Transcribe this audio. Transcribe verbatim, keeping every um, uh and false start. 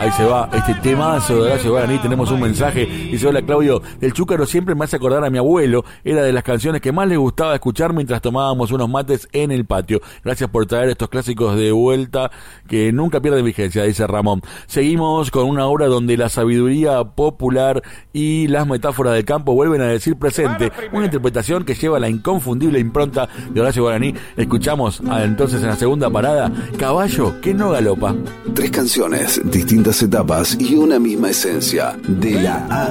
Ahí se va este temazo de Horacio Guaraní. Tenemos un mensaje. Dice: hola Claudio, el Chúcaro siempre me hace acordar a mi abuelo. Era de las canciones que más le gustaba escuchar mientras tomábamos unos mates en el patio. Gracias por traer estos clásicos de vuelta que nunca pierden vigencia, dice Ramón. Seguimos con una obra donde la sabiduría popular y las metáforas del campo vuelven a decir presente. Una interpretación que lleva la inconfundible impronta de Horacio Guaraní. Escuchamos ah, entonces en la segunda parada, Caballo que no galopa. Tres canciones, distintas etapas y una misma esencia. De la A